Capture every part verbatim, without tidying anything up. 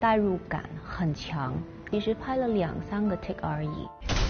代入感很强，其实拍了两三个 take 而已。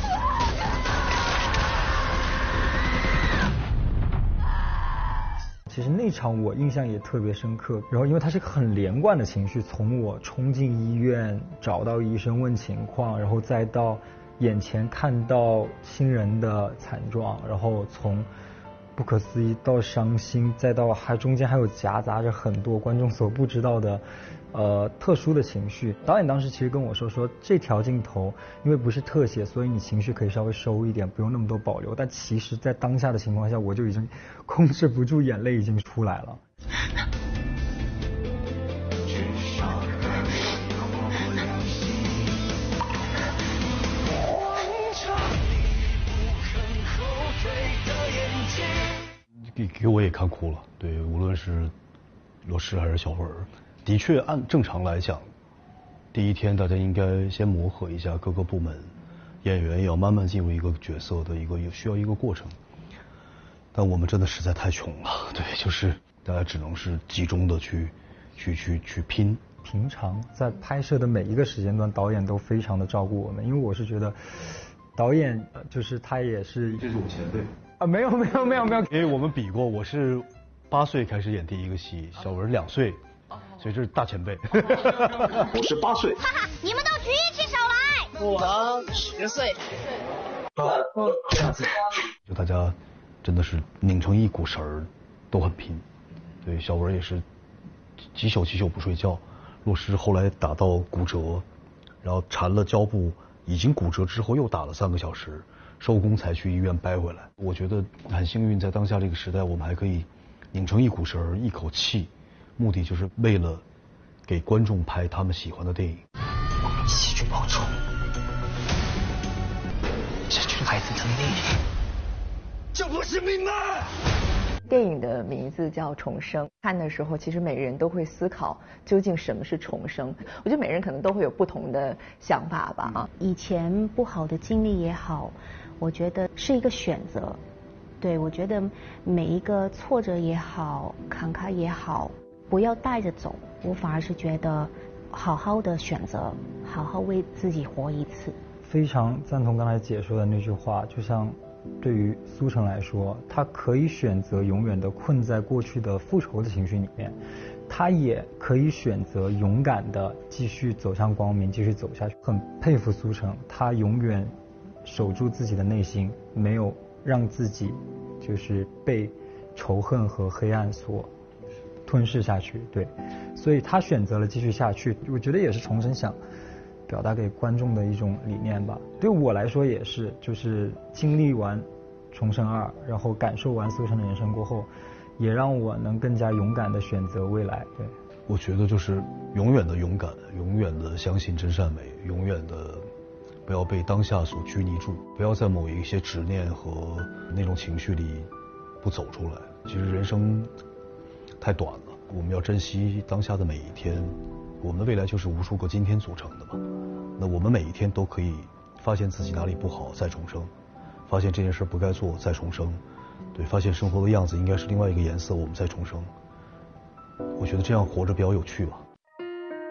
其实那场我印象也特别深刻，然后因为它是一个很连贯的情绪，从我冲进医院找到医生问情况，然后再到眼前看到亲人的惨状，然后从不可思议到伤心，再到还中间还有夹杂着很多观众所不知道的呃特殊的情绪。导演当时其实跟我说说这条镜头因为不是特写，所以你情绪可以稍微收一点，不用那么多保留，但其实在当下的情况下我就已经控制不住眼泪已经出来了。 给给我也看哭了，对，无论是罗诗还是小文，的确按正常来讲，第一天大家应该先磨合一下各个部门，演员也要慢慢进入一个角色的一个需要一个过程。但我们真的实在太穷了，对，就是大家只能是集中的去去去去拼。 平常在拍摄的每一个时间段，导演都非常的照顾我们，因为我是觉得导演就是他也是， 这是我前辈啊，没有没有没有没有， 因为我们比过，我是八岁开始演第一个戏，小文两岁，所以这是大前辈。 我是八岁， 哈哈，你们都举起手来。 我十岁。 这样子，就大家真的是拧成一股绳儿，都很拼。对，小文也是几宿几宿不睡觉，洛诗后来打到骨折，然后缠了胶布，已经骨折之后又打了三个小时。收工才去医院掰回来，我觉得很幸运，在当下这个时代，我们还可以拧成一股绳，一口气，目的就是为了给观众拍他们喜欢的电影。 我们一起去报仇，这就是孩子的命，这不是命吗？ 电影的名字叫《重生》，看的时候其实每个人都会思考究竟什么是重生。我觉得每个人可能都会有不同的想法吧。啊， 以前不好的经历也好，我觉得是一个选择。对，我觉得每一个挫折也好，坎坷也好，不要带着走。我反而是觉得好好的选择，好好为自己活一次。 非常赞同刚才姐说的那句话，就像对于苏成来说，他可以选择永远的困在过去的复仇的情绪里面，他也可以选择勇敢的继续走向光明，继续走下去。很佩服苏成，他永远守住自己的内心，没有让自己就是被仇恨和黑暗所吞噬下去。对，所以他选择了继续下去。我觉得也是重生想表达给观众的一种理念吧。对我来说也是，就是经历完重生二，然后感受完苏成的人生过后，也让我能更加勇敢的选择未来。对， 我觉得就是永远的勇敢，永远的相信真善美，永远的不要被当下所拘泥住，不要在某一些执念和那种情绪里不走出来。其实人生太短了，我们要珍惜当下的每一天。我们的未来就是无数个今天组成的嘛，那我们每一天都可以发现自己哪里不好再重生，发现这件事不该做再重生，对，发现生活的样子应该是另外一个颜色我们再重生。我觉得这样活着比较有趣吧。